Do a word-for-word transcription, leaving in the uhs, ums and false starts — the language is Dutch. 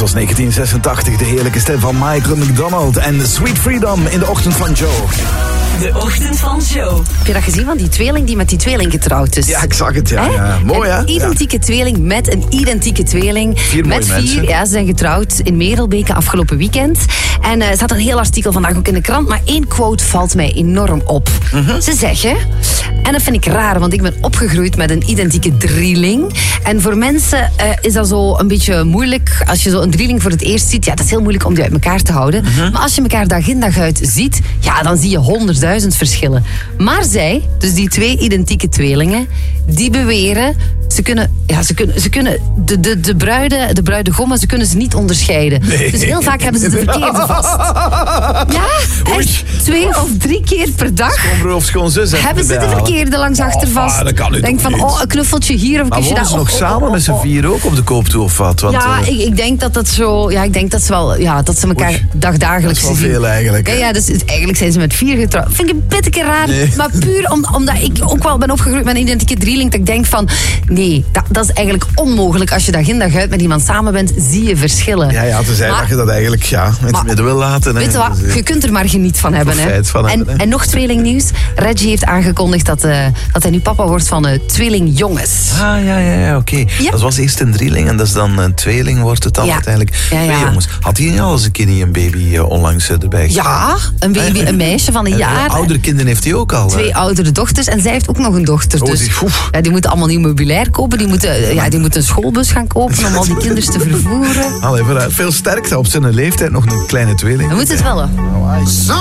was negentien zesentachtig, de heerlijke stem van Michael McDonald en Sweet Freedom in de ochtend van Joe. De ochtend van Joe. Heb je dat gezien van die tweeling die met die tweeling getrouwd is? Ja, ik zag het, ja. ja. Mooi, hè? Een identieke ja. tweeling met een identieke tweeling. Vier met mooie vier, mensen. ja, ze zijn getrouwd in Merelbeke afgelopen weekend. En uh, er staat een heel artikel vandaag ook in de krant, maar één quote valt mij enorm op. Mm-hmm. Ze zeggen, en dat vind ik raar, want ik ben opgegroeid met een identieke drieling. En voor mensen uh, is dat zo een beetje moeilijk. Als je zo een drieling voor het eerst ziet, ja, dat is heel moeilijk om die uit elkaar te houden. Mm-hmm. Maar als je elkaar dag in dag uit ziet, ja, dan zie je honderdduizend verschillen. Maar zij, dus die twee identieke tweelingen, die beweren, ze kunnen, ja, ze kunnen, ze kunnen de, de, de, bruiden, de bruidegommen, ze kunnen ze niet onderscheiden. Nee. Dus heel vaak hebben ze de verkeerde vast. Ja, echt twee of drie keer per dag schoonbroer of schoonzus hebben ze de verkeerde langs achter vast. Oh, dat kan Denk van, niet. oh, een knuffeltje hier of een maar kusje daar. Maar wonen ze nog oh, samen oh, met z'n oh, oh. vier ook op de koop toe of wat? Want, ja, uh, ik, ik denk dat dat zo, ja, ik denk dat ze wel, ja, dat ze elkaar oei, dagdagelijks zien. Dat is wel zien. veel eigenlijk. Ja, ja, dus eigenlijk zijn ze met vier getrouwd. Vind ik een pittige raar, nee. Maar puur om, omdat ik ook wel ben opgegroeid met een identieke drieling, dat ik denk van, nee, dat, dat is eigenlijk onmogelijk. Als je dag in dag uit met iemand samen bent, zie je verschillen. Ja, ja, tenzij dat je dat eigenlijk ja, in het midden wil laten. Weet je wat, je kunt er maar geniet van hebben. Hè. Van en, hebben, hè. en nog tweelingnieuws. Reggie heeft aangekondigd dat, uh, dat hij nu papa wordt van uh, tweelingjongens. Ah, ja, ja, ja, oké. Okay. Ja. Dat was eerst een drieling en dat is dan een tweeling wordt het dan ja. uiteindelijk. Ja, ja. Twee jongens. Had hij al eens een keer een baby uh, onlangs uh, erbij gezet? Ja, een baby, een meisje van een en, jaar. Uh, oudere kinderen heeft hij ook al. Twee uh. oudere dochters en zij heeft ook nog een dochter. Oh, dus die, ja, die moeten allemaal nieuw meubilair kopen. Die moeten, ja, die moeten een schoolbus gaan kopen om al die kinders te vervoeren. Allee, veel sterkte op zijn leeftijd nog een kleine tweeling. Dan moet het wel. Oh,